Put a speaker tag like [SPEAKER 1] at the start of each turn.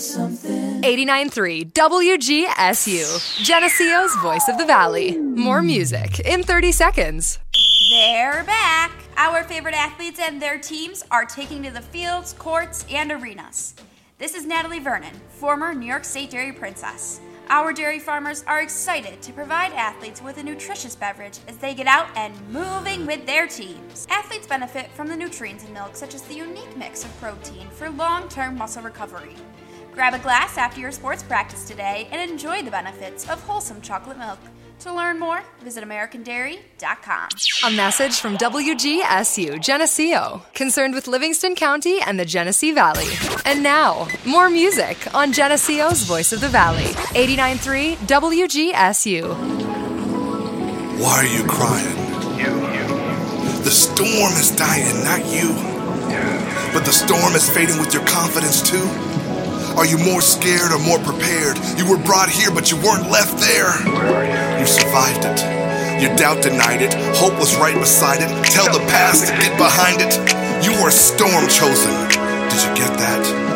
[SPEAKER 1] 89.3 WGSU, Geneseo's Voice of the Valley. More music in 30 seconds.
[SPEAKER 2] They're back. Our favorite athletes and their teams are taking to the fields, courts, and arenas. This is Natalie Vernon, former New York State Dairy Princess. Our dairy farmers are excited to provide athletes with a nutritious beverage as they get out and moving with their teams. Athletes benefit from the nutrients in milk, such as the unique mix of protein for long-term muscle recovery. Grab a glass after your sports practice today and enjoy the benefits of wholesome chocolate milk. To learn more, visit AmericanDairy.com.
[SPEAKER 1] A message from WGSU, Geneseo, concerned with Livingston County and the Genesee Valley. And now, more music on Geneseo's Voice of the Valley. 89.3 WGSU.
[SPEAKER 3] Why are you crying? The storm is dying, not you. But the storm is fading with your confidence too. Are you more scared or more prepared? You were brought here, but you weren't left there. You survived it. Your doubt denied it. Hope was right beside it. Tell the past to get behind it. You were storm chosen.